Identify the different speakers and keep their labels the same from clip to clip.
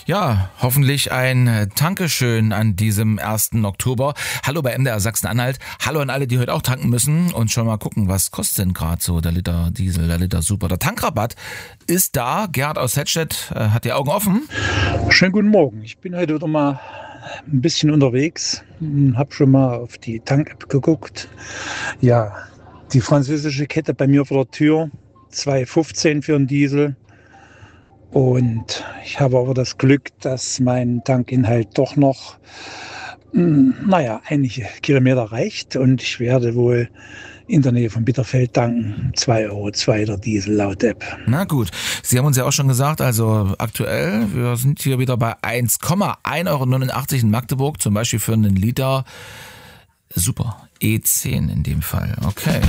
Speaker 1: Ja, hoffentlich ein Dankeschön an diesem 1. Oktober. Hallo bei MDR Sachsen-Anhalt. Hallo an alle, die heute auch tanken müssen und schon mal gucken, was kostet denn gerade so der Liter Diesel, der Liter Super. Der Tankrabatt ist da. Gerhard aus Hettstedt hat die Augen offen.
Speaker 2: Schönen guten Morgen. Ich bin heute wieder mal ein bisschen unterwegs und habe schon mal auf die Tank-App geguckt. Ja, die französische Kette bei mir vor der Tür, 2,15 für einen Diesel. Und ich habe aber das Glück, dass mein Tankinhalt doch noch, einige Kilometer reicht. Und ich werde wohl in der Nähe von Bitterfeld tanken. 2,02 € der Diesel laut App.
Speaker 1: Na gut, Sie haben uns ja auch schon gesagt, also aktuell, wir sind hier wieder bei 1,89 € in Magdeburg, zum Beispiel für einen Liter Super E10 in dem Fall. Okay.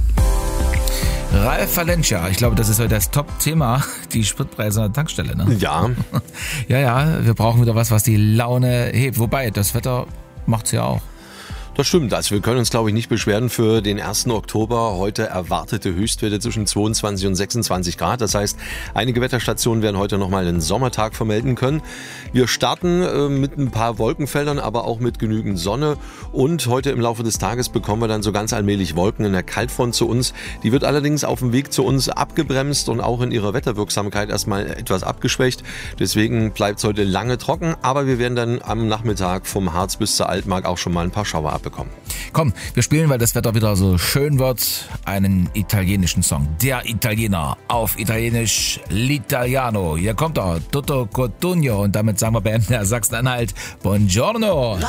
Speaker 1: Ralf Valencia, ich glaube, das ist heute das Top-Thema, die Spritpreise an der Tankstelle, ne?
Speaker 3: Ja.
Speaker 1: Ja, wir brauchen wieder was die Laune hebt. Wobei, das Wetter macht's ja auch.
Speaker 3: Das stimmt, also wir können uns, glaube ich, nicht beschweren für den 1. Oktober. Heute erwartete Höchstwerte zwischen 22 und 26 Grad. Das heißt, einige Wetterstationen werden heute nochmal einen Sommertag vermelden können. Wir starten mit ein paar Wolkenfeldern, aber auch mit genügend Sonne. Und heute im Laufe des Tages bekommen wir dann so ganz allmählich Wolken in der Kaltfront zu uns. Die wird allerdings auf dem Weg zu uns abgebremst und auch in ihrer Wetterwirksamkeit erstmal etwas abgeschwächt. Deswegen bleibt es heute lange trocken, aber wir werden dann am Nachmittag vom Harz bis zur Altmark auch schon mal ein paar Schauer abbekommen.
Speaker 1: Komm, wir spielen, weil das Wetter wieder so schön wird, einen italienischen Song. Der Italiener auf Italienisch L'Italiano. Hier kommt er, Toto Cotugno. Und damit sagen wir bei MDR Sachsen-Anhalt Buongiorno.